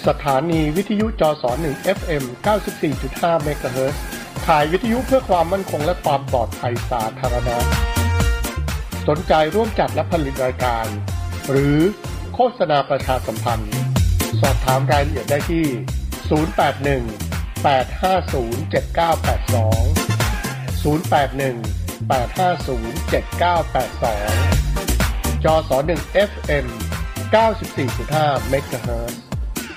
สถานีวิทยุจส1 FM 94.5 เมกะเฮิรตซ์ถ่ายวิทยุเพื่อความมั่นคงและความปลอดภัยสาธารณะสนใจร่วมจัดและผลิตรายการหรือโฆษณาประชาสัมพันธ์สอบถามรายละเอียดได้ที่081 850 7982 081 850 7982 จส1 FM 94.5 เมกะเฮิรตซ์